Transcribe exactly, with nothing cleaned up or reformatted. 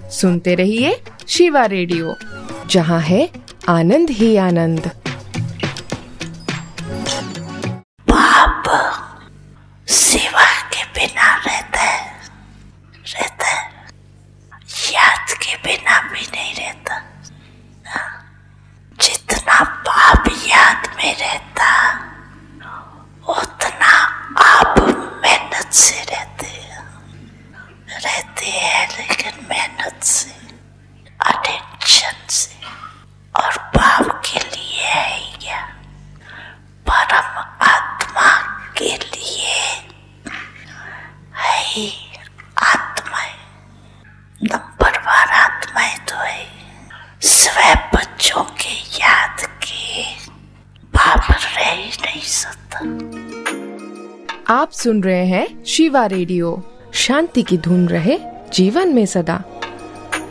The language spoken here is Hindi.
सुनते रहिए शिवा रेडियो, जहाँ है आनंद ही आनंद। बाप शिवा के बिना रहता है, रहता है, याद के बिना भी नहीं रहता। जितना बाप याद में रहता, उतना आप मेहनत से रहते हैं, रहते हैं लेकिन मेहनत से, अटेंशन से। और बाप के लिए है क्या, परम आत्मा के लिए है। आत्माएं नंबरवार आत्माएं तो है, स्वयं बच्चों के याद के बाप रह ही नहीं सकता। आप सुन रहे हैं शिवा रेडियो, शांति की धुन रहे जीवन में सदा।